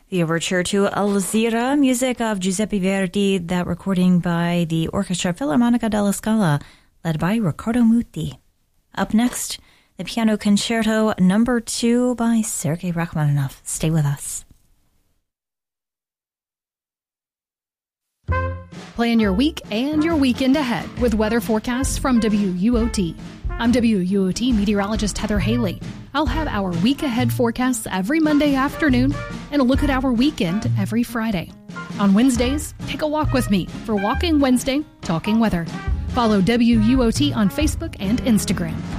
The overture to Alzira, music of Giuseppe Verdi, that recording by the Orchestra Filarmonica della Scala, led by Riccardo Muti. Up next, the Piano Concerto No. 2 by Sergei Rachmaninoff. Stay with us. Plan your week and your weekend ahead with weather forecasts from WUOT. I'm WUOT meteorologist Heather Haley. I'll have our week ahead forecasts every Monday afternoon and a look at our weekend every Friday. On Wednesdays, take a walk with me for Walking Wednesday, Talking Weather. Follow WUOT on Facebook and Instagram.